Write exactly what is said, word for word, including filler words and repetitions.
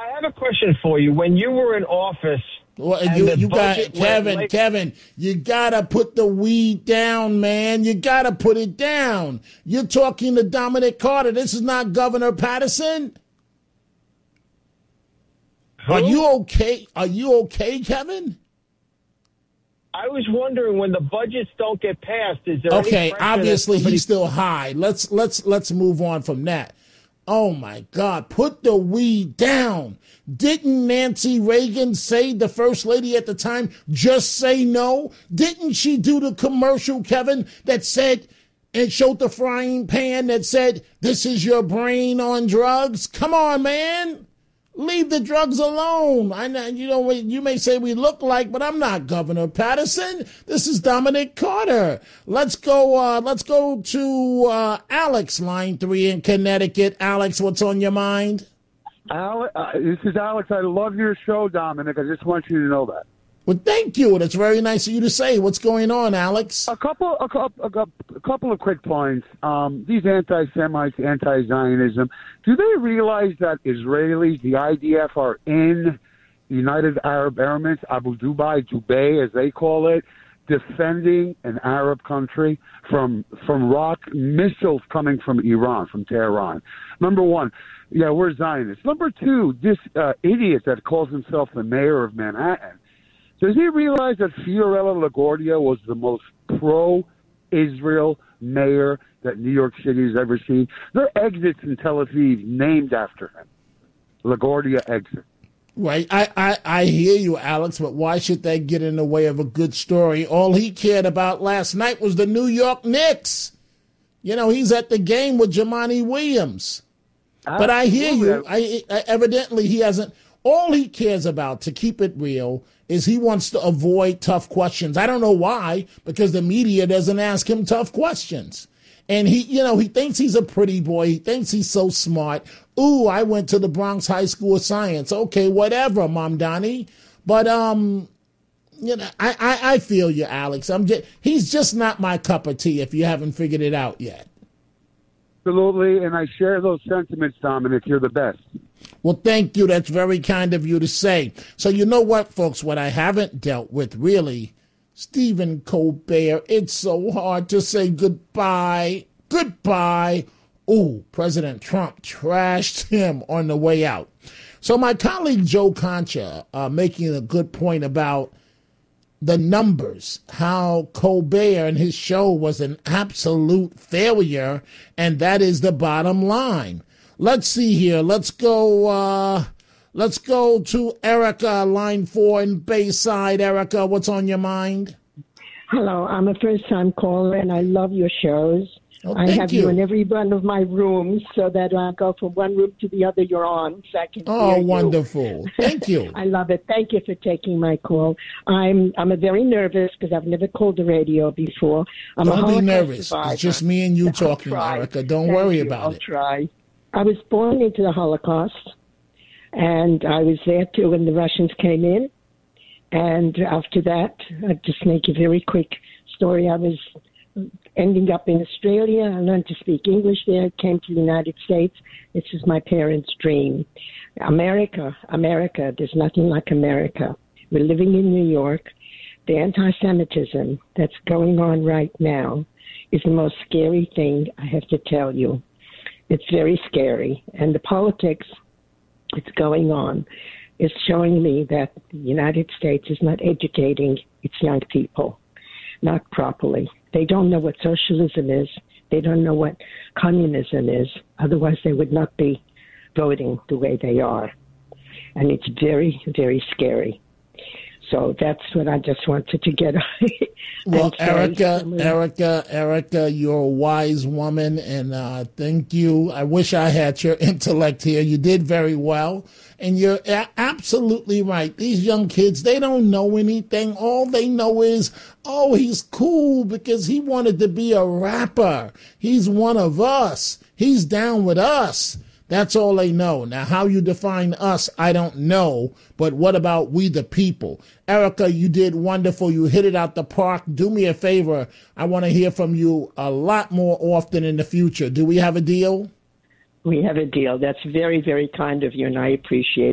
I have a question for you. When you were in office, well, you, you got Kevin. Like, Kevin, you gotta put the weed down, man. You gotta put it down. You're talking to Dominic Carter. This is not Governor Patterson. Who? Are you okay? Are you okay, Kevin? I was wondering, when the budgets don't get passed, is there okay? Any pressure obviously, somebody- he's still high. Let's let's let's move on from that. Oh, my God. Put the weed down. Didn't Nancy Reagan say, the first lady at the time, just say no? Didn't she do the commercial, Kevin, that said, and showed the frying pan that said, this is your brain on drugs? Come on, man. Leave the drugs alone. I know, you know, you may say we look like, but I'm not Governor Patterson. This is Dominic Carter. Let's go, uh, let's go to, uh, Alex, line three in Connecticut. Alex, what's on your mind? Alex, uh, this is Alex. I love your show, Dominic. I just want you to know that. Well, thank you. That's very nice of you to say. What's going on, Alex? A couple, a couple, a couple, a couple of quick points. Um, these anti-Semites, anti-Zionism, do they realize that Israelis, the I D F, are in the United Arab Emirates, Abu Dhabi, Dubai, as they call it, defending an Arab country from from rock missiles coming from Iran, from Tehran? Number one, yeah, we're Zionists. Number two, this uh, idiot that calls himself the mayor of Manhattan. Does he realize that Fiorello LaGuardia was the most pro-Israel mayor that New York City has ever seen? There are exits in Tel Aviv named after him. LaGuardia exit. Right. I, I, I hear you, Alex, but why should that get in the way of a good story? All he cared about last night was the New York Knicks. You know, he's at the game with Jamani Williams. Absolutely. But I hear you. I, I, evidently, he hasn't. All he cares about, to keep it real, is he wants to avoid tough questions. I don't know why, because the media doesn't ask him tough questions. And he, you know, he thinks he's a pretty boy. He thinks he's so smart. Ooh, I went to the Bronx High School of Science. Okay, whatever, Mom Donnie. But, um, you know, I, I, I feel you, Alex. I'm just, he's just not my cup of tea if you haven't figured it out yet. Absolutely, and I share those sentiments, Dominic. You're the best. Well, thank you. That's very kind of you to say. So you know what, folks, what I haven't dealt with, really, Stephen Colbert, it's so hard to say goodbye. Goodbye. Ooh, President Trump trashed him on the way out. So my colleague Joe Concha uh, making a good point about the numbers, how Colbert and his show was an absolute failure, and that is the bottom line. Let's see here. Let's go. Uh, let's go to Erica, line four in Bayside. Erica, what's on your mind? Hello, I'm a first-time caller, and I love your shows. Oh, I have you. you in every one of my rooms, so that I go from one room to the other you're on, so I can Oh, hear you. wonderful! Thank you. I love it. Thank you for taking my call. I'm I'm a very nervous because I've never called the radio before. I'm Don't a be Holocaust nervous. survivor. It's just me and you I'll talking, try. Erica. Don't Thank worry you. about I'll it. try. I was born into the Holocaust, and I was there too when the Russians came in. And after that, I'll just make a very quick story. I was ending up in Australia. I learned to speak English there, came to the United States. This is my parents' dream. America, America, there's nothing like America. We're living in New York. The anti-Semitism that's going on right now is the most scary thing I have to tell you. It's very scary. And the politics that's going on is showing me that the United States is not educating its young people, not properly. They don't know what socialism is. They don't know what communism is. Otherwise, they would not be voting the way they are. And it's very, very scary. So that's what I just wanted to get. Well, Erica, Erica, Erica, you're a wise woman, and uh, thank you. I wish I had your intellect here. You did very well, and you're a- absolutely right. These young kids, they don't know anything. All they know is, oh, he's cool because he wanted to be a rapper. He's one of us. He's down with us. That's all they know. Now, how you define us, I don't know. But what about we the people? Erica, you did wonderful. You hit it out the park. Do me a favor. I want to hear from you a lot more often in the future. Do we have a deal? We have a deal. That's very, very kind of you, and I appreciate